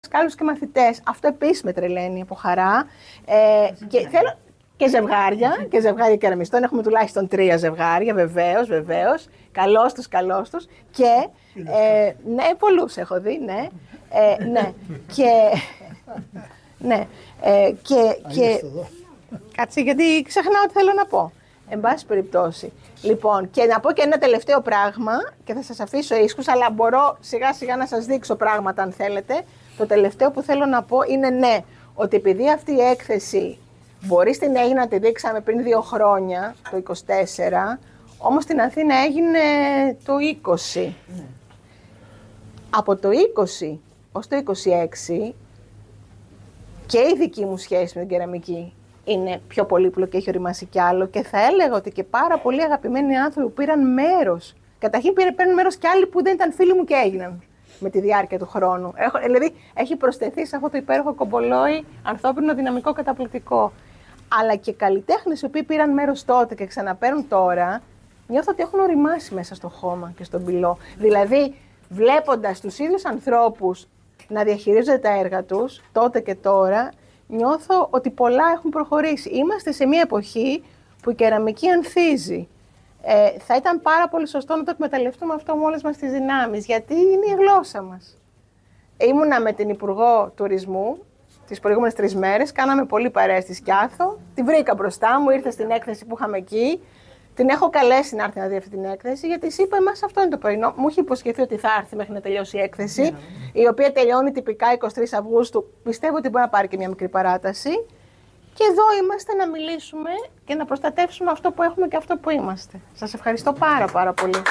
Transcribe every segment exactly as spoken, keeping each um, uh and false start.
δασκάλους και μαθητές. Αυτό επίσης με τρελαίνει από χαρά. Ε, και, θέλω, και ζευγάρια, και ζευγάρια κεραμιστών. Έχουμε τουλάχιστον τρία ζευγάρια, βεβαίως, βεβαίως. Καλώς τους, καλώς τους. Και, ε, ναι, πολλούς έχω δει, ναι. Ε, ναι, και... ναι, ε, και... και κάτσε, γιατί ξεχνάω τι θέλω να πω. Εν πάση περιπτώσει. Λοιπόν, και να πω και ένα τελευταίο πράγμα, και θα σας αφήσω ίσκους, αλλά μπορώ σιγά σιγά να σας δείξω πράγματα αν θέλετε. Το τελευταίο που θέλω να πω είναι ναι, ότι επειδή αυτή η έκθεση μπορεί στην Αίγινα να τη δείξαμε πριν δύο χρόνια, το είκοσι τέσσερα, όμως στην Αθήνα έγινε το είκοσι. Mm. Από το είκοσι ως το είκοσι έξι και η δική μου σχέση με την κεραμική είναι πιο πολύπλοκη και έχει οριμάσει κι άλλο, και θα έλεγα ότι και πάρα πολλοί αγαπημένοι άνθρωποι που πήραν μέρος. Καταρχήν παίρνουν μέρος κι άλλοι που δεν ήταν φίλοι μου και έγιναν με τη διάρκεια του χρόνου. Έχω, δηλαδή έχει προσθεθεί σε αυτό το υπέροχο κομπολόι ανθρώπινο δυναμικό καταπληκτικό. Αλλά και καλλιτέχνες οι οποίοι πήραν μέρος τότε και ξαναπαίρνουν τώρα, νιώθω ότι έχουν οριμάσει μέσα στο χώμα και στον πυλό. Δηλαδή, βλέποντας τους ίδιους ανθρώπους να διαχειρίζονται τα έργα τους τότε και τώρα, νιώθω ότι πολλά έχουν προχωρήσει. Είμαστε σε μια εποχή που η κεραμική ανθίζει. Ε, θα ήταν πάρα πολύ σωστό να το εκμεταλλευτούμε αυτό με όλες μας τις δυνάμεις, γιατί είναι η γλώσσα μας. Ήμουνα με την Υπουργό Τουρισμού τις προηγούμενες τρεις μέρες, κάναμε πολύ παρέα στη Σκιάθο, τη βρήκα μπροστά μου, ήρθε στην έκθεση που είχαμε εκεί, την έχω καλέσει να έρθει να δει αυτή την έκθεση, γιατί της είπα, εμάς αυτό είναι το πρωινό. Μου είχε υποσχεθεί ότι θα έρθει μέχρι να τελειώσει η έκθεση, yeah. η οποία τελειώνει τυπικά εικοστή τρίτη Αυγούστου. Πιστεύω ότι μπορεί να πάρει και μια μικρή παράταση. Και εδώ είμαστε να μιλήσουμε και να προστατεύσουμε αυτό που έχουμε και αυτό που είμαστε. Σας ευχαριστώ πάρα πάρα πολύ.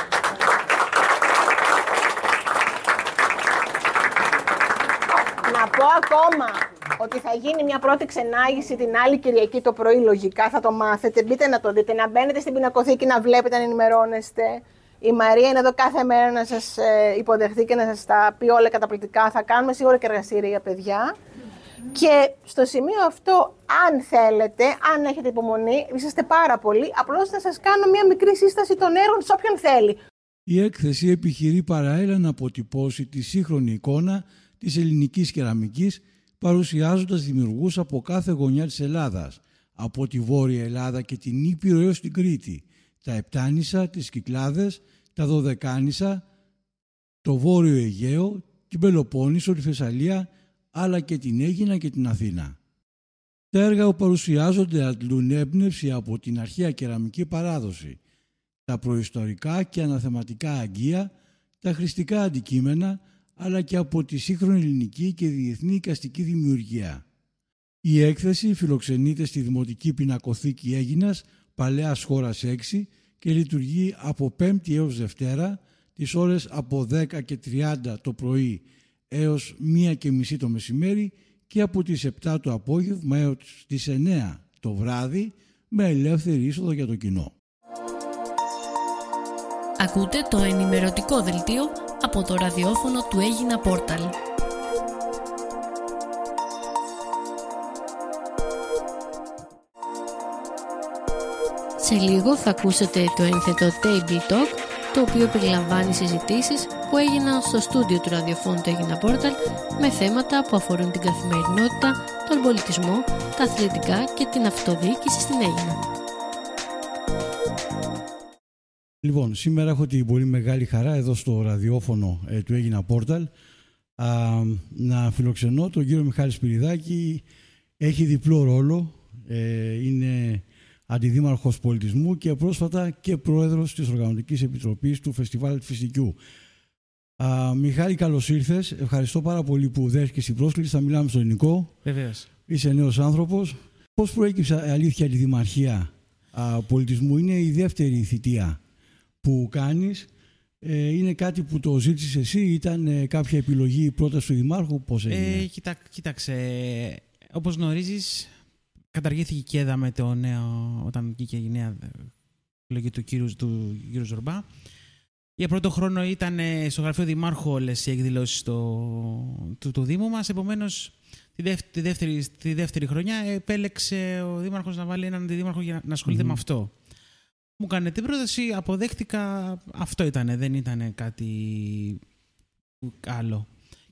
Να πω ακόμα ότι θα γίνει μια πρώτη ξενάγηση την άλλη Κυριακή το πρωί, λογικά θα το μάθετε. Μπείτε να το δείτε, να μπαίνετε στην πινακοθήκη, να βλέπετε, να ενημερώνεστε. Η Μαρία είναι εδώ κάθε μέρα να σας υποδεχτεί και να σας τα πει όλα καταπληκτικά. Θα κάνουμε σίγουρα και εργαστήρια για παιδιά. Και στο σημείο αυτό, αν θέλετε, αν έχετε υπομονή, είσαστε πάρα πολύ, απλώς θα σας κάνω μια μικρή σύσταση των έργων σε όποιον θέλει. Η έκθεση επιχειρεί παράλληλα να αποτυπώσει τη σύγχρονη εικόνα της ελληνικής κεραμικής, παρουσιάζοντας δημιουργούς από κάθε γωνιά της Ελλάδας, από τη Βόρεια Ελλάδα και την Ήπειρο έως την Κρήτη, τα Επτάνησα, τις Κυκλάδες, τα Δωδεκάνησα, το Βόρειο Αιγαίο, την Πελοπόννησο, τη Θεσσαλία, αλλά και την Αίγινα και την Αθήνα. Τα έργα που παρουσιάζονται αντλούν έμπνευση από την αρχαία κεραμική παράδοση, τα προϊστορικά και αναθεματικά αγγεία, τα χρηστικά αντικείμενα, αλλά και από τη σύγχρονη ελληνική και διεθνή εικαστική δημιουργία. Η έκθεση φιλοξενείται στη Δημοτική Πινακοθήκη Αίγινας, Παλαιάς Χώρας έξι και λειτουργεί από Πέμπτη έως Δευτέρα, τις ώρες από δέκα και τριάντα το πρωί έως μία και μισή το μεσημέρι και από τις επτά το απόγευμα έως τις εννέα το βράδυ, με ελεύθερη είσοδο για το κοινό. Ακούτε το ενημερωτικό δελτίο από το ραδιόφωνο του Αίγινα Πόρταλ. Σε λίγο θα ακούσετε το ένθετο Table Talk, το οποίο περιλαμβάνει συζητήσεις που έγιναν στο στούντιο του ραδιοφώνου του Αίγινα Πόρταλ με θέματα που αφορούν την καθημερινότητα, τον πολιτισμό, τα αθλητικά και την αυτοδιοίκηση στην Αίγινα. Λοιπόν, σήμερα έχω την πολύ μεγάλη χαρά εδώ στο ραδιόφωνο ε, του Αίγινα Πόρταλ α, να φιλοξενώ τον κύριο Μιχάλη Σπυριδάκη. Έχει διπλό ρόλο, ε, είναι αντιδήμαρχος πολιτισμού και πρόσφατα και πρόεδρος της Οργανωτικής Επιτροπής του Φεστιβάλ Φυσικού. Α, Μιχάλη, καλώς ήρθες. Ευχαριστώ πάρα πολύ που δέχτηκες την πρόσκληση. Θα μιλάμε στο ελληνικό. Βεβαίως. Είσαι νέος άνθρωπος. Πώς προέκυψε αλήθεια η Δημαρχία α, Πολιτισμού? Είναι η δεύτερη θητεία που κάνεις. Ε, είναι κάτι που το ζήτησες εσύ? Ήταν ε, κάποια επιλογή πρόταση του Δημάρχου? Πώς έγινε? Ε, κοίτα, κοίταξε, όπως γνωρίζεις, καταργήθηκε η ΚΕΔΑ με το νέο, όταν βγήκε η νέα επιλογή του κύριου, του κύριου Ζορμπά. Για πρώτο χρόνο ήταν στο γραφείο Δημάρχου όλες οι εκδηλώσεις του, του, του Δήμου μας. Επομένως, τη δεύτερη, τη, δεύτερη, τη δεύτερη χρονιά επέλεξε ο Δήμαρχος να βάλει έναν αντιδήμαρχο για να ασχολείται mm-hmm. με αυτό. Μου έκανε την πρόταση, αποδέχτηκα, αυτό ήτανε, δεν ήταν κάτι άλλο.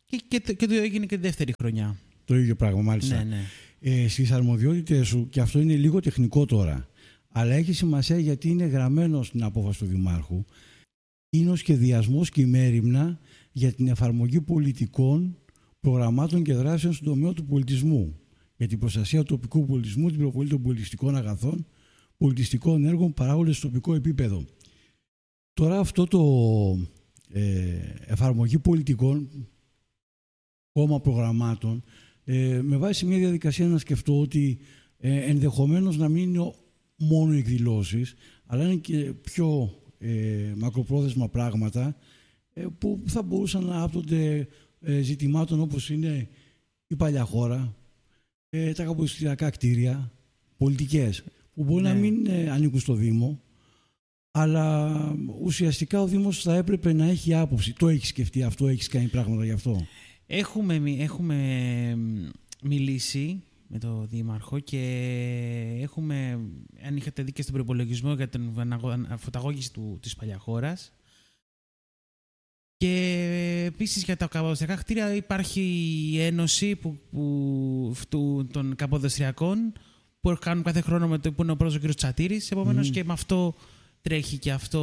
Και, και, και το έγινε και τη δεύτερη χρονιά. Το ίδιο πράγμα, μάλιστα. Ναι, ναι. Ε, στις αρμοδιότητες σου, και αυτό είναι λίγο τεχνικό τώρα, αλλά έχει σημασία γιατί είναι γραμμένο στην απόφαση του Δημάρχου, είναι ο σχεδιασμός και η μέριμνα για την εφαρμογή πολιτικών, προγραμμάτων και δράσεων στον τομέα του πολιτισμού, για την προστασία του τοπικού πολιτισμού, την προβολή των πολιτιστικών αγαθών, πολιτιστικών έργων παράγονται στο τοπικό επίπεδο. Τώρα αυτό το ε, εφαρμογή πολιτικών, κόμμα προγραμμάτων, ε, με βάζει σε μια διαδικασία να σκεφτώ ότι ε, ενδεχομένως να μην είναι μόνο εκδηλώσεις, αλλά είναι και πιο ε, μακροπρόθεσμα πράγματα ε, που θα μπορούσαν να άπτονται ε, ζητημάτων όπως είναι η παλιά χώρα, ε, τα καποδιστριακά κτίρια, πολιτικές, που μπορεί ναι. να μην ε, ανήκουν στο Δήμο, αλλά ουσιαστικά ο Δήμος θα έπρεπε να έχει άποψη. Το έχεις σκεφτεί αυτό, έχεις κάνει πράγματα γι' αυτό? Έχουμε, έχουμε μιλήσει με τον Δήμαρχο και έχουμε, αν είχατε δει και στον προϋπολογισμό για την φωταγώγηση του, της Παλιαχώρας. Και επίσης για τα καποδιστριακά κτίρια υπάρχει η ένωση που, που, του, των καποδιστριακών που κάνουν κάθε χρόνο με το, που είναι ο πρόεδρος ο κ. Τσατήρης. Επομένως mm. και με αυτό τρέχει και αυτό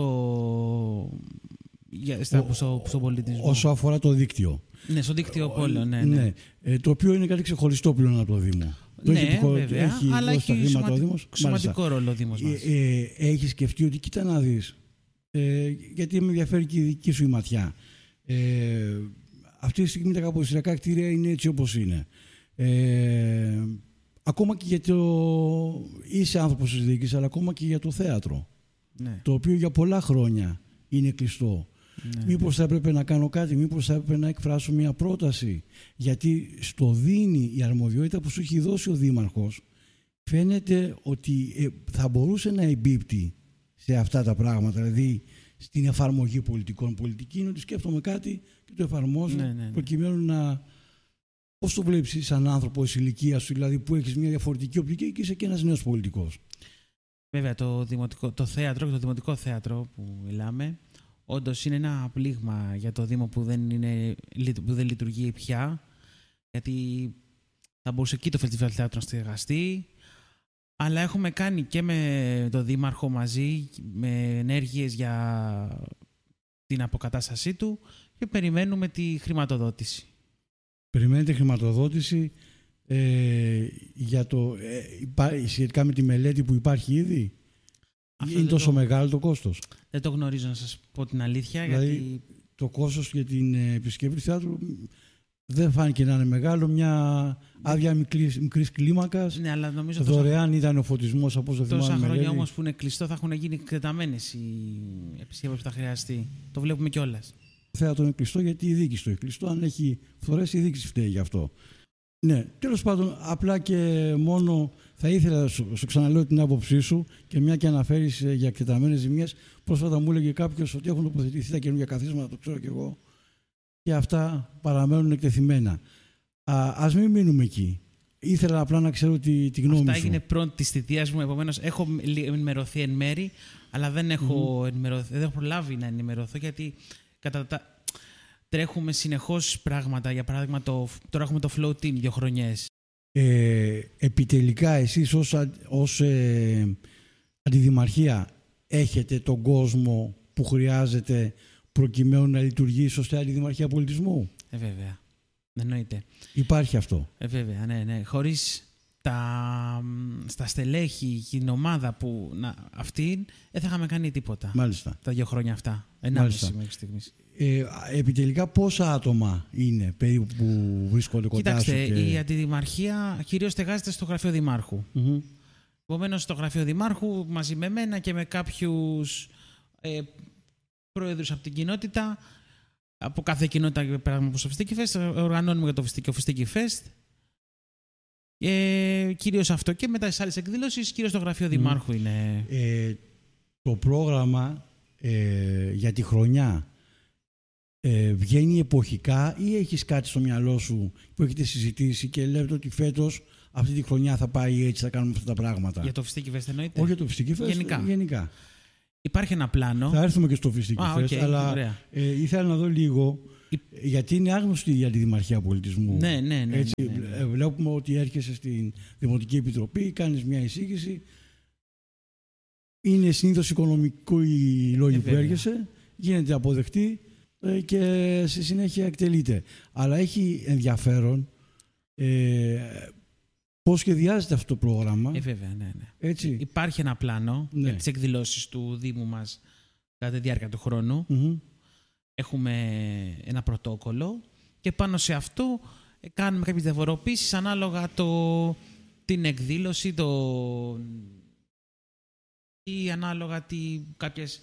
για, στα, ο, στο, στο πολιτισμό. Όσο αφορά το δίκτυο. Ναι, στο δίκτυο πόλεων, ναι, ναι. ναι. Ε, το οποίο είναι κάτι ξεχωριστό πλέον από το Δήμο. Ναι, έχει, βέβαια, έχει αλλά έχει σωματικό, σημαντικό ρόλο ο Δήμος μας. Ε, ε, έχει σκεφτεί ότι κοίτα να δεις, ε, γιατί με ενδιαφέρει και η δική σου η ματιά. Ε, αυτή τη στιγμή τα καποδιστριακά κτίρια είναι έτσι όπως είναι. Ε, ακόμα και για το... Είσαι άνθρωπος της διοίκησης, αλλά ακόμα και για το θέατρο. Ναι. Το οποίο για πολλά χρόνια είναι κλειστό. Ναι. Μήπως θα έπρεπε να κάνω κάτι, μήπως θα έπρεπε να εκφράσω μια πρόταση. Γιατί στο δίνει η αρμοδιότητα που σου έχει δώσει ο Δήμαρχος, φαίνεται ότι ε, θα μπορούσε να εμπίπτει σε αυτά τα πράγματα. Δηλαδή στην εφαρμογή πολιτικών. Πολιτική είναι ότι σκέφτομαι κάτι και το εφαρμόζω, ναι, ναι, ναι. προκειμένου να... Πώς το βλέπεις σαν άνθρωπο της ηλικίας σου, δηλαδή που έχεις μια διαφορετική οπτική και είσαι και ένας νέος πολιτικός? Βέβαια, το, δημοτικό, το θέατρο και το δημοτικό θέατρο που μιλάμε, όντως είναι ένα πλήγμα για το Δήμο που δεν, είναι, που δεν λειτουργεί πια, γιατί θα μπορούσε εκεί το Φεστιβάλ Θεάτρου να στεγαστεί, αλλά έχουμε κάνει και με τον Δήμαρχο μαζί με ενέργειες για την αποκατάστασή του και περιμένουμε τη χρηματοδότηση. Περιμένετε χρηματοδότηση ε, για το, ε, σχετικά με τη μελέτη που υπάρχει ήδη? Αυτό είναι τόσο το... μεγάλο το κόστος? Δεν το γνωρίζω, να σας πω την αλήθεια. Δηλαδή, γιατί... το κόστος για την επισκευή του θεάτρου δεν φάνηκε να είναι μεγάλο. Μια άδεια μικρής, μικρής κλίμακας. Ναι, αλλά νομίζω δωρεάν τόσα... ήταν ο φωτισμός, από όσο θυμάμαι. Τόσα χρόνια όμως που είναι κλειστό θα έχουν γίνει εκτεταμένες οι επισκευές που θα χρειαστεί. Το βλέπουμε κιόλας. Το θέατρο είναι κλειστό γιατί η διοίκηση το έχει κλειστό. Αν έχει φθορές, η διοίκηση φταίει γι' αυτό. Ναι, τέλος πάντων, απλά και μόνο θα ήθελα να σου, σου ξαναλέω την άποψή σου και μια και αναφέρεις για εκτεταμένες ζημιές. Πρόσφατα μου έλεγε κάποιος ότι έχουν τοποθετηθεί τα καινούργια καθίσματα, το ξέρω κι εγώ, και αυτά παραμένουν εκτεθειμένα. Α, ας μην μείνουμε εκεί. Ήθελα απλά να ξέρω τη, τη γνώμη Αυτά σου. Αυτά έγινε πρώτη της θητείας μου, επομένως έχω ενημερωθεί εν μέρη, αλλά δεν έχω, mm-hmm. ενημερωθεί, δεν έχω προλάβει να ενημερωθώ, γιατί κατά τα... τρέχουμε συνεχώς πράγματα. Για παράδειγμα, το, τώρα έχουμε το Flow Team δύο χρονιές. Ε, επιτελικά, εσείς ως, ως ε, αντιδημαρχία έχετε τον κόσμο που χρειάζεται προκειμένου να λειτουργεί σωστά η αντιδημαρχία πολιτισμού? Ε, βέβαια. Εννοείται. Υπάρχει αυτό. Ε, βέβαια, ναι, ναι. Χωρίς τα, στα στελέχη, την ομάδα που να, αυτή, δεν θα είχαμε κάνει τίποτα. Μάλιστα. Τα δύο χρόνια αυτά. Ενάμιση μέχρι στιγμής. Ε, επιτελικά πόσα άτομα είναι περίπου που βρίσκονται κοντά? Κοιτάξτε, σου και... η αντιδημαρχία κυρίως στεγάζεται στο γραφείο Δημάρχου. Mm-hmm. Επομένως, στο γραφείο Δημάρχου μαζί με μένα και με κάποιους ε, πρόεδρους από την κοινότητα, από κάθε κοινότητα, πράγμα όπως το Φιστίκι Fest, οργανώνουμε για το Φιστίκι Fest. Ε, κυρίως αυτό, και μετά στις άλλες εκδηλώσεις, κυρίως το γραφείο mm. Δημάρχου είναι. Ε, το πρόγραμμα ε, για τη χρονιά ε, βγαίνει εποχικά ή έχεις κάτι στο μυαλό σου που έχετε συζητήσει και λέτε ότι φέτος αυτή τη χρονιά θα πάει έτσι, θα κάνουμε αυτά τα πράγματα? Για το Φιστίκι Fest εννοείται? Όχι για το Φιστίκι Fest, γενικά. γενικά. Υπάρχει ένα πλάνο. Θα έρθουμε και στο Φιστίκι Fest, okay, αλλά ε, ήθελα να δω λίγο. Γιατί είναι άγνωστη η Αντιδημαρχία Πολιτισμού. Ναι, ναι, ναι. Έτσι, ναι, ναι, ναι. Βλέπουμε ότι έρχεσαι στην Δημοτική Επιτροπή, κάνεις μια εισήγηση. Είναι συνήθως οικονομικό οι λόγοι ε, που έρχεσαι, γίνεται αποδεκτή και στη συνέχεια εκτελείται. Αλλά έχει ενδιαφέρον ε, πώς σχεδιάζεται αυτό το πρόγραμμα. Ε, βέβαια, ναι, ναι. Έτσι. Υπάρχει ένα πλάνο ναι. για τις εκδηλώσεις του Δήμου μας κατά τη διάρκεια του χρόνου. Mm-hmm. Έχουμε ένα πρωτόκολλο και πάνω σε αυτό κάνουμε κάποιες διαφοροποίησεις ανάλογα το, την εκδήλωση το, ή ανάλογα τι, κάποιες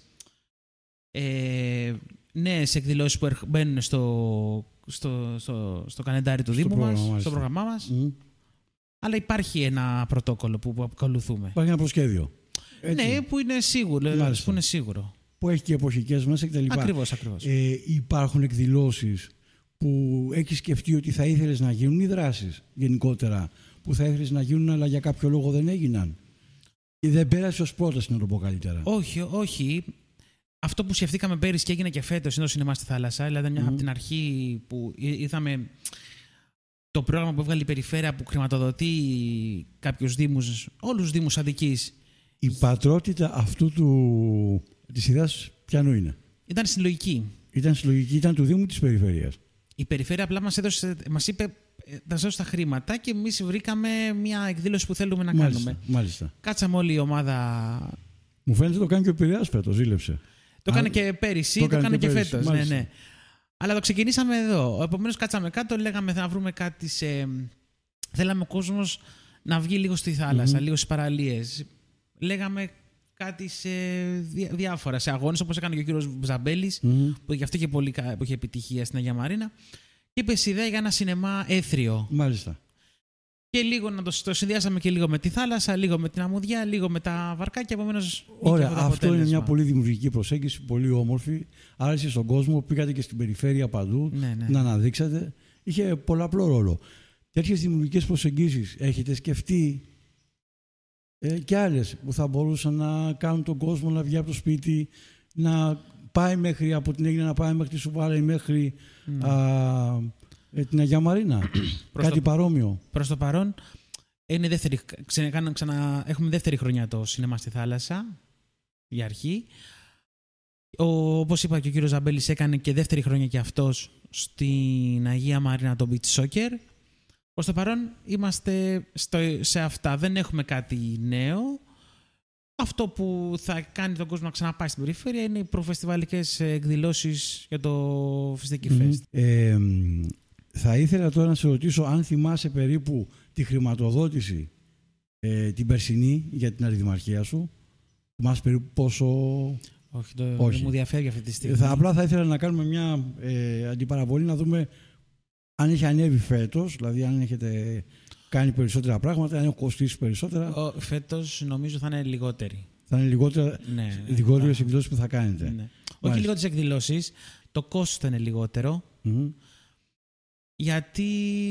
ε, νέες εκδηλώσεις που μπαίνουν στο, στο, στο, στο καλεντάρι του στο Δήμου μας, στο πρόγραμμά μας. Mm. Αλλά υπάρχει ένα πρωτόκολλο που, που ακολουθούμε. Υπάρχει ένα προσχέδιο. Έτσι. Ναι, που είναι σίγουρο. Που είναι σίγουρο. Που έχει και εποχικές μέσα κτλ. Ακριβώς, ακριβώς. Ε, υπάρχουν εκδηλώσεις που έχεις σκεφτεί ότι θα ήθελες να γίνουν οι δράσεις γενικότερα, που θα ήθελες να γίνουν αλλά για κάποιο λόγο δεν έγιναν. Ή δεν πέρασε ως πρόταση, να το πω καλύτερα. Όχι, όχι. Αυτό που σκεφτήκαμε πέρυσι και έγινε και φέτος είναι το σινεμά στη θάλασσα. Δηλαδή, μια, mm. από την αρχή που είδαμε το πρόγραμμα που έβγαλε η Περιφέρεια που χρηματοδοτεί κάποιους δήμους, όλους τους δήμους Αττικής. Η πατρότητα αυτού του... της ιδέας ποιανού είναι? Ήταν συλλογική. Ήταν συλλογική, ήταν του Δήμου της Περιφέρειας. Η Περιφέρεια απλά μας, έδωσε, μας είπε να δώσει τα χρήματα και εμείς βρήκαμε μια εκδήλωση που θέλουμε να μάλιστα, κάνουμε. Μάλιστα. Κάτσαμε όλη η ομάδα. Μου φαίνεται το κάνει και ο Πειραιάς φέτος, ζήλεψε. Το έκανε και πέρυσι, το, το έκανε και, και φέτος. Ναι, ναι. Αλλά το ξεκινήσαμε εδώ. Επομένως, κάτσαμε κάτω, λέγαμε θα βρούμε κάτι σε. Θέλαμε ο κόσμος να βγει λίγο στη θάλασσα, mm-hmm. λίγο στις παραλίες. Λέγαμε κάτι σε διάφορα, σε αγώνες, όπως έκανε και ο κύριος Ζαμπέλης, mm-hmm. που γι' αυτό είχε πολύ που είχε επιτυχία στην Αγία Μαρίνα. Και είπε ιδέα για ένα σινεμά έθριο. Μάλιστα. Και λίγο να το, το συνδυάσαμε και λίγο με τη θάλασσα, λίγο με την αμμουδιά, λίγο με τα βαρκάκια. Επομένως, ωραία, αυτό, αυτό είναι μια πολύ δημιουργική προσέγγιση, πολύ όμορφη. Άρεσε στον κόσμο, πήγατε και στην περιφέρεια παντού, ναι, ναι. να αναδείξατε. Είχε πολλαπλό ρόλο. Τέτοιες δημιουργικές προσεγγίσεις έχετε σκεφτεί ε, και άλλες που θα μπορούσαν να κάνουν τον κόσμο να βγει από το σπίτι, να πάει μέχρι από την Αίγυπτο, να πάει μέχρι τη Σουβάλα ή μέχρι mm. α, ε, την Αγία Μαρίνα. Κάτι το, παρόμοιο. Προς το παρόν, είναι δεύτερη, ξανα, ξανα, έχουμε δεύτερη χρονιά το σινεμά στη θάλασσα, για αρχή. Ο, όπως είπα και ο κύριος Ζαμπέλης, έκανε και δεύτερη χρονιά και αυτός στην Αγία Μαρίνα το beach soccer. Προς το παρόν είμαστε στο, σε αυτά. Δεν έχουμε κάτι νέο. Αυτό που θα κάνει τον κόσμο να ξαναπάει στην περιφέρεια είναι οι προφεστιβαλικές εκδηλώσεις για το Φιστική mm-hmm. Fest. Ε, θα ήθελα τώρα να σε ρωτήσω αν θυμάσαι περίπου τη χρηματοδότηση ε, την περσινή για την αντιδημαρχία σου. Θυμάσαι περίπου πόσο... Όχι, το, Όχι. δεν μου διαφέρει αυτή τη στιγμή. Θα, απλά θα ήθελα να κάνουμε μια ε, αντιπαραβολή, να δούμε αν έχει ανέβει φέτος, δηλαδή αν έχετε κάνει περισσότερα πράγματα, αν έχει κοστίσει περισσότερα. Ο, φέτος νομίζω θα είναι λιγότερη. Θα είναι λιγότερα, ναι, λιγότερες ναι. εκδηλώσεις που θα κάνετε. Ναι. Όχι λιγότερες εκδηλώσεις, το κόστος θα είναι λιγότερο. Mm-hmm. Γιατί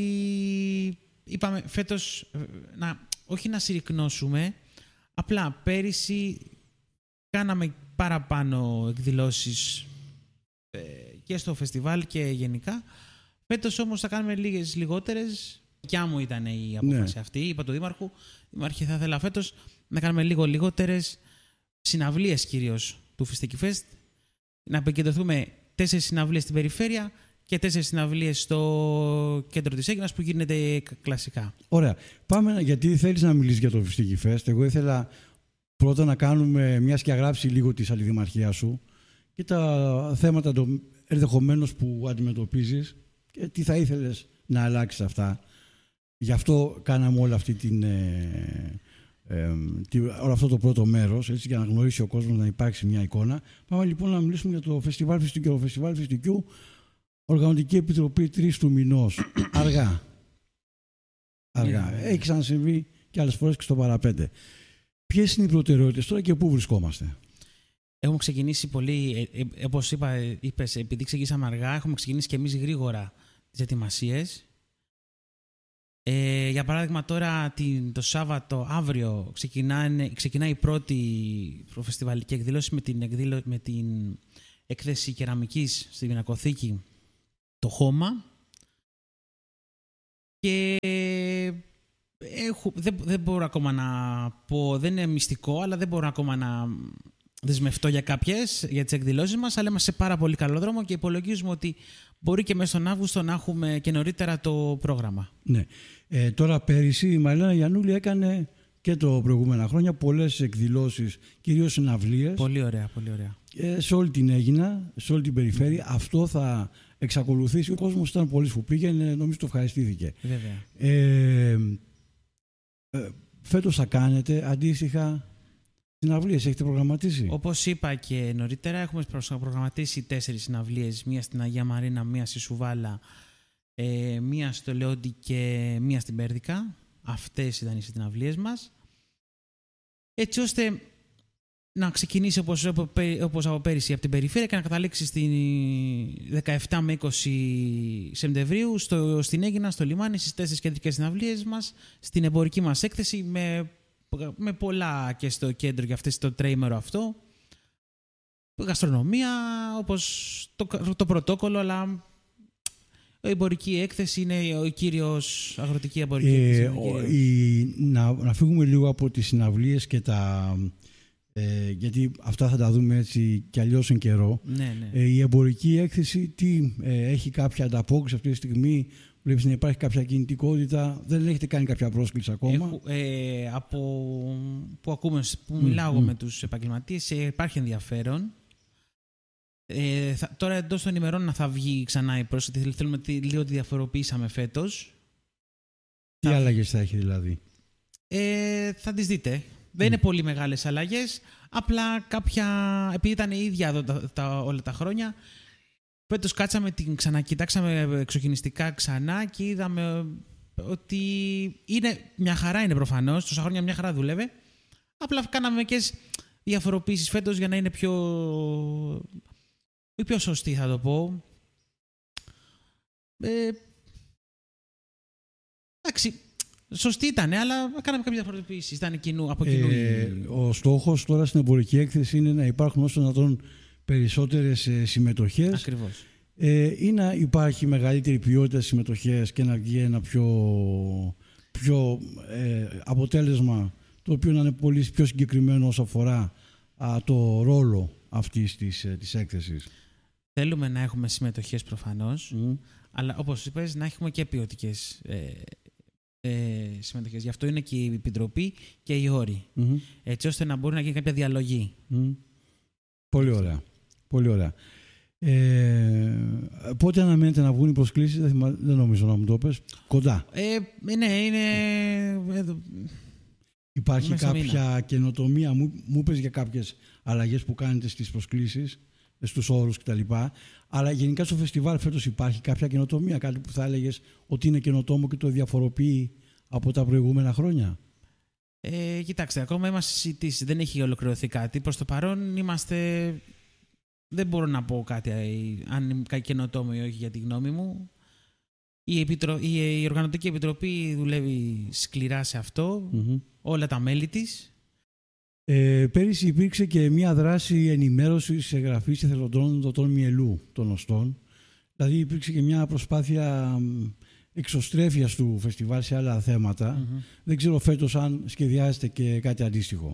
είπαμε φέτος, να, όχι να συρρικνώσουμε, απλά πέρυσι κάναμε παραπάνω εκδηλώσεις ε, και στο φεστιβάλ και γενικά. Φέτος όμως θα κάνουμε λίγες λιγότερες. Δικιά μου ήταν η απόφαση ναι. αυτή. Είπα του Δήμαρχου, Δήμαρχε, θα ήθελα φέτος να κάνουμε λίγο λιγότερες συναυλίες κυρίως του Φιστική Fest. Να επικεντρωθούμε τέσσερις συναυλίες στην περιφέρεια και τέσσερις συναυλίες στο κέντρο της Αίγινας που γίνεται κλασικά. Ωραία. Πάμε, γιατί θέλεις να μιλήσεις για το Φιστική Fest. Εγώ ήθελα πρώτα να κάνουμε, μιας και αγράψει λίγο τη αλληλδημαρχία σου και τα θέματα ενδεχομένως που αντιμετωπίζεις και τι θα ήθελες να αλλάξεις αυτά. Γι' αυτό κάναμε όλη αυτή την, ε, ε, τη, όλο αυτό το πρώτο μέρος, έτσι, για να γνωρίσει ο κόσμος, να υπάρξει μια εικόνα. Πάμε λοιπόν να μιλήσουμε για το Φεστιβάλ Φιστικού. Το Φεστιβάλ Φιστικού, Οργανωτική Επιτροπή τρεις του μηνός. Αργά. Αργά. Yeah. Έχει ξανασυμβεί και άλλες φορές και στο παραπέντε. Ποιες είναι οι προτεραιότητες τώρα και πού βρισκόμαστε? Έχουμε ξεκινήσει πολύ, ε, ε, όπως είπα, είπες, επειδή ξεκινήσαμε αργά, έχουμε ξεκινήσει και εμείς γρήγορα τις ετοιμασίες. Ε, για παράδειγμα, τώρα την, το Σάββατο, αύριο, ξεκινάει η πρώτη προφεστιβαλική εκδήλωση με την, εκδήλω, με την έκθεση κεραμικής στη Πινακοθήκη το χώμα. Και έχω, δεν, δεν μπορώ ακόμα να πω, δεν είναι μυστικό, αλλά δεν μπορώ ακόμα να δεσμευτώ για κάποιες, για τις εκδηλώσεις μας, αλλά είμαστε σε πάρα πολύ καλό δρόμο και υπολογίζουμε ότι μπορεί και μέσα στον Αύγουστο να έχουμε και νωρίτερα το πρόγραμμα. Ναι. Ε, τώρα πέρυσι η Μαριλένα Γιαννούλη έκανε και το προηγούμενα χρόνια πολλές εκδηλώσεις, κυρίως συναυλίες. Πολύ ωραία, πολύ ωραία. Ε, σε όλη την Αίγινα, σε όλη την περιφέρεια. Mm. Αυτό θα εξακολουθήσει. Ο κόσμος ήταν πολύς που πήγαινε, νομίζω το ευχαριστήθηκε. Βέβαια. Ε, ε, φέτος θα κάνετε αντίστοιχα συναυλίες, έχετε προγραμματίσει? Όπως είπα και νωρίτερα, έχουμε προγραμματίσει τέσσερις συναυλίες. Μία στην Αγία Μαρίνα, μία στη Σουβάλα, ε, μία στο Λεόντι και μία στην Πέρδικα. Αυτές ήταν οι συναυλίες μας. Έτσι ώστε να ξεκινήσει όπως, όπως από πέρυσι από την περιφέρεια και να καταλήξει στην δεκαεπτά με είκοσι Σεπτεμβρίου στο, στην Αίγινα, στο λιμάνι, στις τέσσερις κεντρικές συναυλίες μας, στην εμπορική μας έκθεση με, με πολλά και στο κέντρο για αυτές το τριήμερο αυτό. Γαστρονομία, όπως το, το πρωτόκολλο, αλλά η εμπορική έκθεση είναι ο κύριος αγροτική εμπορική έκθεση. Ε, ο, η, να, να φύγουμε λίγο από τις συναυλίες και τα... Ε, γιατί αυτά θα τα δούμε έτσι κι αλλιώς εν καιρό. Ναι, ναι. Ε, η εμπορική έκθεση τι, ε, έχει κάποια ανταπόκριση αυτή τη στιγμή? Βλέπεις να υπάρχει κάποια κινητικότητα? Δεν έχετε κάνει κάποια πρόσκληση ακόμα? Έχω, ε, από που, ακούμε, που mm, μιλάω mm. με τους επαγγελματίες, ε, υπάρχει ενδιαφέρον. Ε, θα, τώρα εντός των ημερών να θα βγει ξανά η πρόσκληση. Θέλουμε λίγο τη διαφοροποιήσαμε φέτος. Τι θα... αλλαγές θα έχει δηλαδή? Ε, θα τις δείτε. Δεν mm. είναι πολύ μεγάλες αλλαγές, απλά κάποια, επειδή ήταν η ίδια εδώ τα, τα, όλα τα χρόνια, φέτος κάτσαμε, την ξανακοιτάξαμε εξοκοινιστικά ξανά και είδαμε ότι είναι, μια χαρά είναι προφανώς, τόσα χρόνια μια χαρά δούλευε, απλά κάναμε μερικές διαφοροποίησεις φέτος για να είναι πιο, πιο σωστή θα το πω. Ε, εντάξει, σωστή ήταν, αλλά κάναμε κάποια διαφοροποίησεις. Ήταν κοινού, από κοινού. Ε, ο στόχος τώρα στην εμπορική έκθεση είναι να υπάρχουν όσο δυνατόν περισσότερες ε, συμμετοχές. Ακριβώς. Ε, ή να υπάρχει μεγαλύτερη ποιότητα συμμετοχές και να βγει ένα πιο, πιο ε, αποτέλεσμα το οποίο να είναι πολύ πιο συγκεκριμένο όσο αφορά α, το ρόλο αυτής της, ε, της έκθεσης. Θέλουμε να έχουμε συμμετοχές προφανώς, Mm. αλλά όπως είπες να έχουμε και ποιοτικές ε, ε, συμμετοχές. Γι' αυτό είναι και η επιτροπή και οι όροι. Mm-hmm. Έτσι ώστε να μπορεί να γίνει κάποια διαλογή. Mm. Πολύ ωραία. Πολύ ωραία. Ε, πότε αναμένετε να βγουν οι προσκλήσεις? Δεν, θυμα... δεν νομίζω να μου το πες. Κοντά. Ε, ναι, είναι... Εδώ. Υπάρχει Μέσα κάποια μήνα. καινοτομία? Μου, μου πες για κάποιες αλλαγές που κάνετε στις προσκλήσεις, στους όρους κτλ. Αλλά γενικά στο φεστιβάλ φέτος υπάρχει κάποια καινοτομία? Κάτι που θα έλεγες ότι είναι καινοτόμο και το διαφοροποιεί από τα προηγούμενα χρόνια? Ε, κοιτάξτε, ακόμα είμαστε συζητήσεις. Δεν έχει ολοκληρωθεί κάτι. Προς το παρόν είμαστε... Δεν μπορώ να πω κάτι αν είναι κάτι καινοτόμο ή όχι για τη γνώμη μου. Η, Επιτρο... η Οργανωτική Επιτροπή δουλεύει σκληρά σε αυτό. Mm-hmm. Όλα τα μέλη της. Ε, πέρυσι υπήρξε και μια δράση ενημέρωσης εγγραφής εθελοντών δοτών μυελού των οστών. Δηλαδή υπήρξε και μια προσπάθεια εξωστρέφειας του φεστιβάλ σε άλλα θέματα. Mm-hmm. Δεν ξέρω φέτος αν σχεδιάζετε και κάτι αντίστοιχο.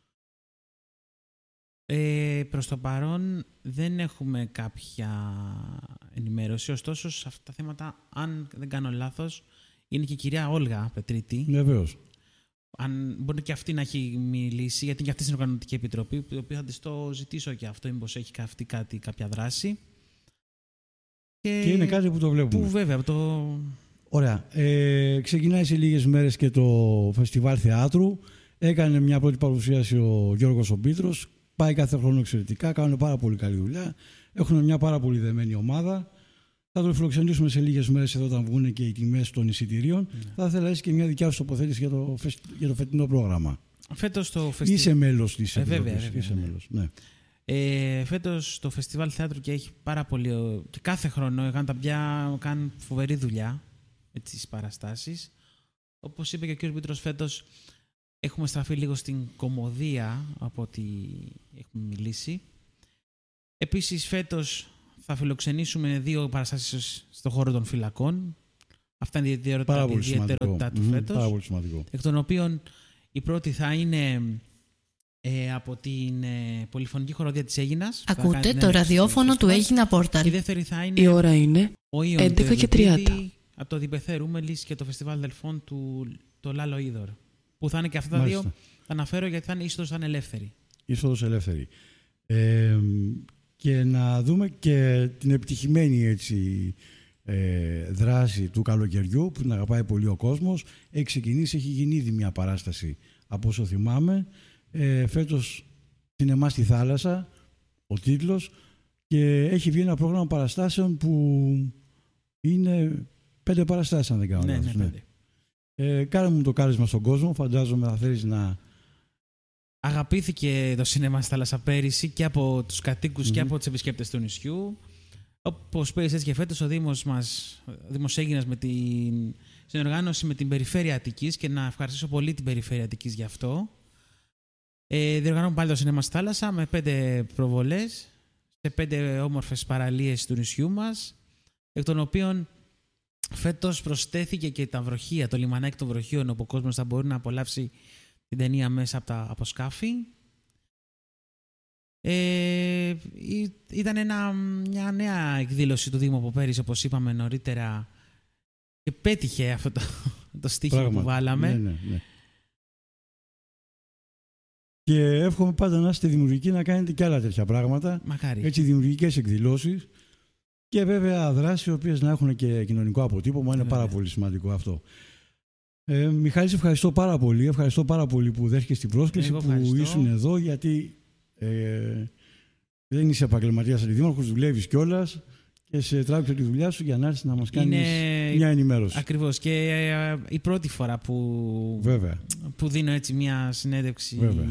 Ε, προς το παρόν δεν έχουμε κάποια ενημέρωση, ωστόσο σε αυτά τα θέματα, αν δεν κάνω λάθος, είναι και η κυρία Όλγα Πετρίτη. Βεβαίως. Αν μπορεί και αυτή να έχει μιλήσει, γιατί και αυτή είναι η Οργανωτική Επιτροπή, το οποίο θα της το ζητήσω και αυτό, μήπως έχει αυτή κάτι, κάποια δράση. Και, και είναι κάτι που το βλέπουμε. Που βέβαια το... Ωραία. Ε, ξεκινάει σε λίγες μέρες και το Φεστιβάλ Θεάτρου. Έκανε μια πρώτη παρουσίαση ο Γιώργος ο Πίτρος. Πάει κάθε χρόνο εξαιρετικά, κάνουν πάρα πολύ καλή δουλειά. Έχουν μια πάρα πολύ δεμένη ομάδα. Θα το φιλοξενήσουμε σε λίγες μέρες εδώ όταν βγουν και οι τιμές των εισιτηρίων. Mm. Θα ήθελα να και μια δικιά σου τοποθέτηση για το, για το φετινό πρόγραμμα. Φέτος το φεστι... Είσαι μέλος της ε, Επιτροπής. βέβαια, βέβαια, Είσαι ναι. μέλος, ναι. Ε, φέτος το Φεστιβάλ Θεάτρου και έχει πάρα πολύ. Και κάθε χρόνο έκαναν τα πια, κάνουν φοβερή δουλειά με τις παραστάσεις. Όπως είπε και ο κ. Πίτρος, φέτος έχουμε στραφεί λίγο στην κωμωδία από ό,τι έχουμε μιλήσει. Επίσης φέτος θα φιλοξενήσουμε δύο παραστάσεις στον χώρο των φυλακών. Αυτά είναι η ιδιαιτερότητα, η ιδιαιτερότητά του φέτος. Πάρα πολύ σημαντικό. Εκ των οποίων η πρώτη θα είναι ε, από την ε, πολυφωνική χοροδία της Αίγινας. Ακούτε το ραδιόφωνο του Αίγινα Πόρταλ. Η δεύτερη θα είναι η ώρα είναι έντεκα και τριάντα. Από το Διπεθέ Ρούμελης και το Φεστιβάλ Δελφών του το Λάλο Είδωρ. Που θα είναι και αυτά τα Μάλιστα. δύο. Θα αναφέρω γιατί θα είναι είσοδος, θα είναι ελεύθερη. Είσοδος ελεύθερη. Ε, και να δούμε και την επιτυχημένη έτσι, ε, δράση του καλοκαιριού που την αγαπάει πολύ ο κόσμος. Έχει ξεκινήσει, έχει γίνει ήδη μια παράσταση από όσο θυμάμαι. Ε, φέτος «Σινεμά στη θάλασσα» ο τίτλος, και έχει βγει ένα πρόγραμμα παραστάσεων που είναι πέντε παραστάσεις αν δεν κάνω Ναι, λάθος. ναι, Ναι. πέντε. Ε, κάνε μου το κάλεσμα στον κόσμο, φαντάζομαι θα θέλεις να... Αγαπήθηκε το σινεμά στη θάλασσα πέρυσι και από τους κατοίκους Mm-hmm. και από τους επισκέπτες του νησιού. Όπως πέρυσι έτσι και φέτος, ο Δήμος μας, ο Δήμος Αίγινας, με την συνεργάνωση με την Περιφέρεια Αττικής, και να ευχαριστήσω πολύ την Περιφέρεια Αττικής γι' αυτό. Ε, διοργανώνουμε πάλι το σινεμά στη θάλασσα με πέντε προβολές σε πέντε όμορφες παραλίες του νησιού μας, εκ των οποίων φέτος προσθέθηκε και τα βροχεία, το λιμανάκι των βροχείων, όπου ο κόσμος θα μπορεί να απολαύσει την ταινία μέσα από τα αποσκάφη. Ε, ήταν ένα, μια νέα εκδήλωση του Δήμου από πέρυσι, όπως είπαμε νωρίτερα, και πέτυχε αυτό το, το στοίχημα Πράγματι. που βάλαμε. Ναι, ναι, ναι. Και εύχομαι πάντα να είστε δημιουργικοί, να κάνετε και άλλα τέτοια πράγματα. Μακάρι. Έτσι, δημιουργικές εκδηλώσεις και βέβαια δράσεις οι οποίες να έχουν και κοινωνικό αποτύπωμα. Είναι Βέβαια. πάρα πολύ σημαντικό αυτό. Ε, Μιχάλη, σε ευχαριστώ πάρα πολύ. Ευχαριστώ πάρα πολύ που δέχτηκες την πρόσκληση, Εγώ που ευχαριστώ. ήσουν εδώ, γιατί ε, δεν είσαι επαγγελματίας αντιδήμαρχος, δουλεύεις κιόλας και σε τράβηξε τη δουλειά σου για να έρθεις να μας κάνεις Είναι μια ενημέρωση. Ακριβώς. Και ε, η πρώτη φορά που, Βέβαια. που δίνω έτσι μια συνέντευξη Βέβαια.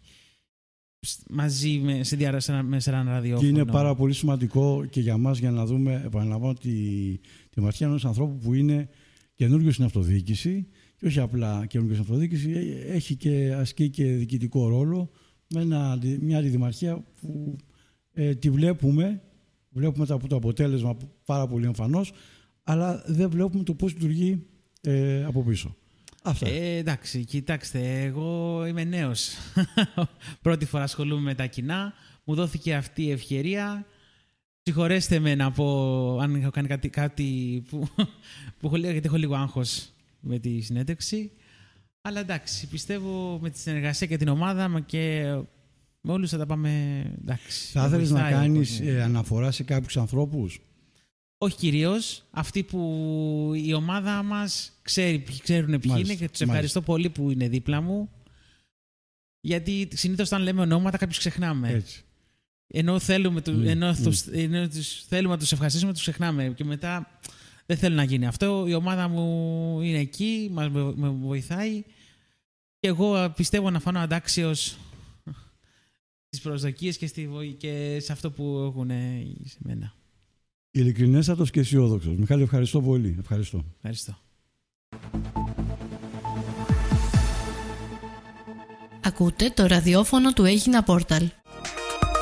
μαζί με, σε, δια, σε, ένα, σε ένα Και ραδιόφωνο. είναι πάρα πολύ σημαντικό και για μας για να δούμε, επαναλαμβάνω, τη, τη ματιά ενός ανθρώπου που είναι καινούργιος στην αυτοδιοίκηση, και όχι απλά καινούργιος στην αυτοδιοίκηση, έχει και ασκεί και διοικητικό ρόλο με ένα, μια αντιδημαρχία που ε, τη βλέπουμε, βλέπουμε το, το αποτέλεσμα πάρα πολύ εμφανώς, αλλά δεν βλέπουμε το πώς λειτουργεί ε, από πίσω. Αυτά. Ε, εντάξει, κοιτάξτε, εγώ είμαι νέος. Πρώτη φορά ασχολούμαι με τα κοινά. Μου δόθηκε αυτή η ευκαιρία. Συγχωρέστε με να πω αν έχω κάνει κάτι, κάτι που, που έχω, γιατί έχω λίγο άγχος με τη συνέντευξη. Αλλά εντάξει, πιστεύω με τη συνεργασία και την ομάδα και με όλους θα τα πάμε εντάξει. Θα ήθελες να βοηθάει, κάνεις ναι. ε, αναφορά σε κάποιους ανθρώπους? Όχι κυρίως. Αυτοί που η ομάδα μας ξέρει, ξέρουν ποιοι Μάλιστα, είναι, και τους ευχαριστώ πολύ που είναι δίπλα μου. Γιατί συνήθως όταν λέμε ονόματα κάποιους ξεχνάμε. Έτσι. Ενώ θέλουμε, του, Mm, ενώ mm. τους, ενώ τους, θέλουμε να τους ευχαριστήσουμε, τους ξεχνάμε. Και μετά δεν θέλω να γίνει αυτό. Η ομάδα μου είναι εκεί, μας με, με βοηθάει. Και εγώ πιστεύω να φανώ αντάξιος στις προσδοκίες και, στη, και σε αυτό που έχουν σε μένα. Ειλικρινέστατος και αισιόδοξος. Μιχάλη, ευχαριστώ πολύ. Ευχαριστώ. Ευχαριστώ. Ακούτε το ραδιόφωνο του Αίγινα Πόρταλ.